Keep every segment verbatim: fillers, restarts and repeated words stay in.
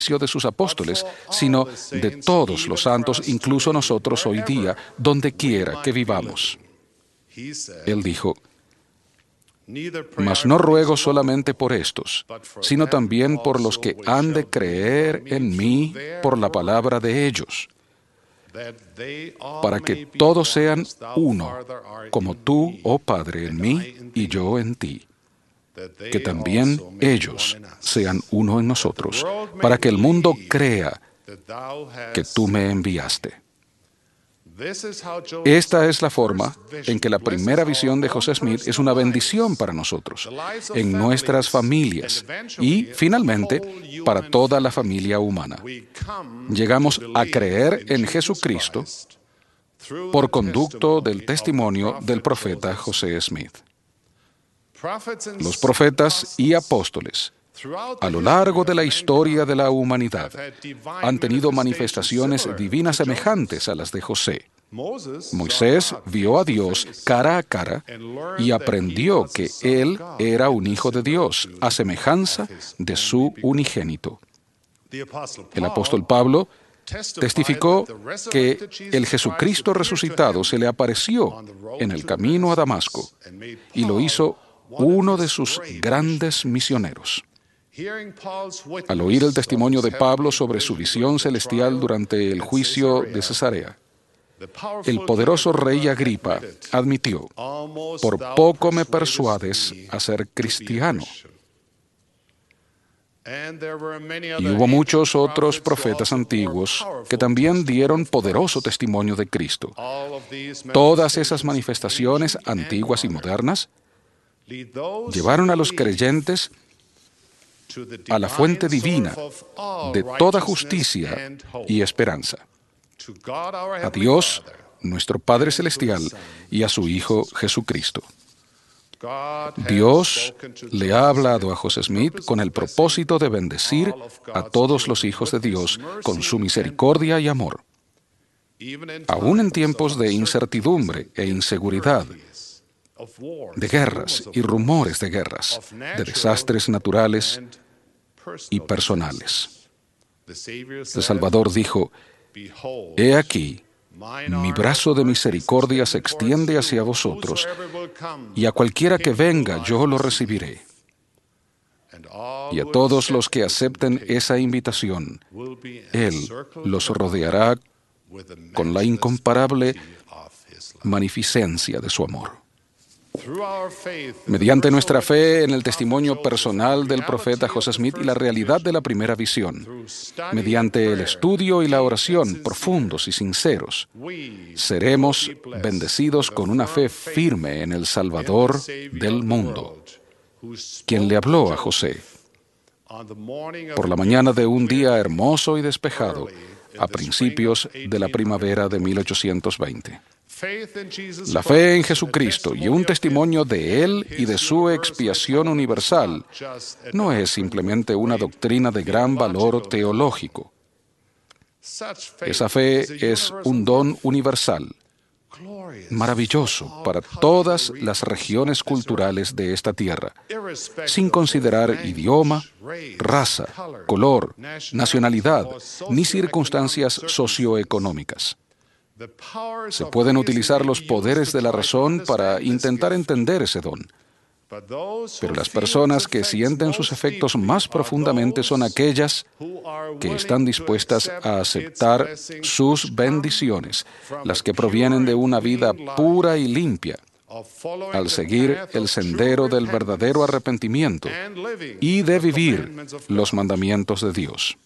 sacrificio de sus apóstoles, sino de todos los santos, incluso nosotros hoy día, donde quiera que vivamos. Él dijo: Mas no ruego solamente por estos, sino también por los que han de creer en mí por la palabra de ellos, para que todos sean uno, como tú, oh Padre, en mí y yo en ti, que también ellos sean uno en nosotros, para que el mundo crea que tú me enviaste. Esta es la forma en que la primera visión de José Smith es una bendición para nosotros, en nuestras familias y, finalmente, para toda la familia humana. Llegamos a creer en Jesucristo por conducto del testimonio del profeta José Smith. Los profetas y apóstoles, a lo largo de la historia de la humanidad, han tenido manifestaciones divinas semejantes a las de José. Moisés vio a Dios cara a cara y aprendió que Él era un hijo de Dios, a semejanza de su unigénito. El apóstol Pablo testificó que el Jesucristo resucitado se le apareció en el camino a Damasco y lo hizo uno de sus grandes misioneros. Al oír el testimonio de Pablo sobre su visión celestial durante el juicio de Cesarea, el poderoso rey Agripa admitió: por poco me persuades a ser cristiano. Y hubo muchos otros profetas antiguos que también dieron poderoso testimonio de Cristo. Todas esas manifestaciones antiguas y modernas llevaron a los creyentes a la fuente divina de toda justicia y esperanza, a Dios, nuestro Padre Celestial, y a su Hijo Jesucristo. Dios le ha hablado a José Smith con el propósito de bendecir a todos los hijos de Dios con su misericordia y amor. Aún en tiempos de incertidumbre e inseguridad, de guerras y rumores de guerras, de desastres naturales y personales, el Salvador dijo: He aquí, mi brazo de misericordia se extiende hacia vosotros, y a cualquiera que venga yo lo recibiré. Y a todos los que acepten esa invitación, Él los rodeará con la incomparable magnificencia de su amor. Mediante nuestra fe en el testimonio personal del profeta José Smith y la realidad de la primera visión, mediante el estudio y la oración profundos y sinceros, seremos bendecidos con una fe firme en el Salvador del mundo, quien le habló a José por la mañana de un día hermoso y despejado a principios de la primavera de mil ochocientos veinte. La fe en Jesucristo y un testimonio de Él y de su expiación universal no es simplemente una doctrina de gran valor teológico. Esa fe es un don universal, maravilloso para todas las regiones culturales de esta tierra, sin considerar idioma, raza, color, nacionalidad, ni circunstancias socioeconómicas. Se pueden utilizar los poderes de la razón para intentar entender ese don, pero las personas que sienten sus efectos más profundamente son aquellas que están dispuestas a aceptar sus bendiciones, las que provienen de una vida pura y limpia, al seguir el sendero del verdadero arrepentimiento y de vivir los mandamientos de Dios.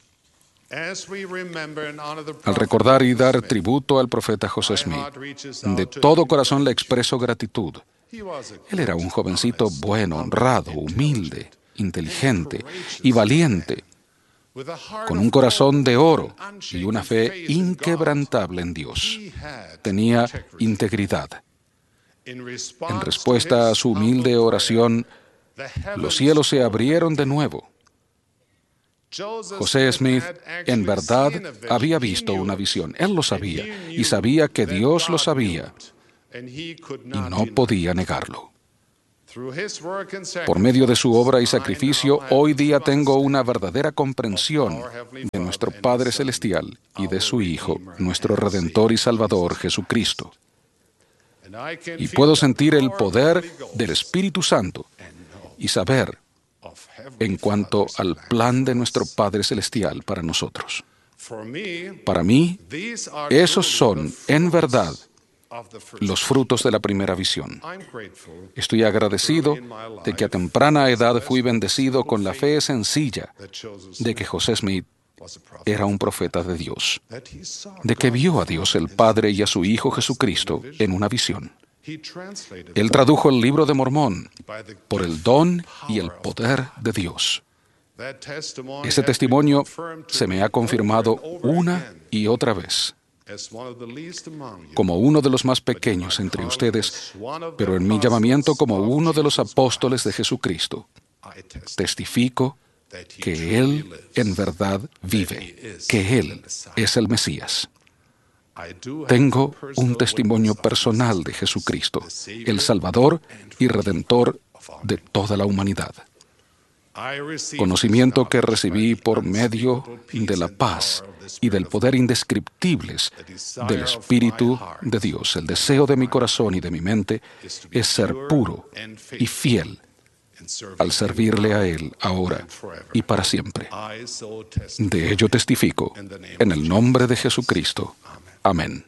Al recordar y dar tributo al profeta José Smith, de todo corazón le expreso gratitud. Él era un jovencito bueno, honrado, humilde, inteligente y valiente, con un corazón de oro y una fe inquebrantable en Dios. Tenía integridad. En respuesta a su humilde oración, los cielos se abrieron de nuevo. José Smith, en verdad, había visto una visión. Él lo sabía, y sabía que Dios lo sabía, y no podía negarlo. Por medio de su obra y sacrificio, hoy día tengo una verdadera comprensión de nuestro Padre Celestial y de su Hijo, nuestro Redentor y Salvador, Jesucristo. Y puedo sentir el poder del Espíritu Santo y saber en cuanto al plan de nuestro Padre Celestial para nosotros. Para mí, esos son, en verdad, los frutos de la primera visión. Estoy agradecido de que a temprana edad fui bendecido con la fe sencilla de que José Smith era un profeta de Dios, de que vio a Dios el Padre y a su Hijo Jesucristo en una visión. Él tradujo el Libro de Mormón por el don y el poder de Dios. Ese testimonio se me ha confirmado una y otra vez como uno de los más pequeños entre ustedes, pero en mi llamamiento como uno de los apóstoles de Jesucristo. Testifico que Él en verdad vive, que Él es el Mesías. Tengo un testimonio personal de Jesucristo, el Salvador y Redentor de toda la humanidad. Conocimiento que recibí por medio de la paz y del poder indescriptibles del Espíritu de Dios. El deseo de mi corazón y de mi mente es ser puro y fiel al servirle a Él ahora y para siempre. De ello testifico en el nombre de Jesucristo. Amén.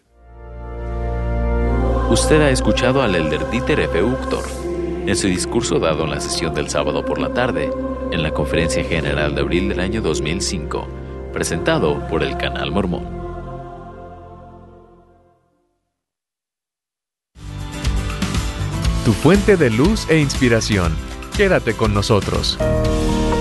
Usted ha escuchado al elder Dieter F. Uchtdorf en su discurso dado en la sesión del sábado por la tarde, en la Conferencia General de abril del año dos mil cinco, presentado por el Canal Mormón. Tu fuente de luz e inspiración. Quédate con nosotros.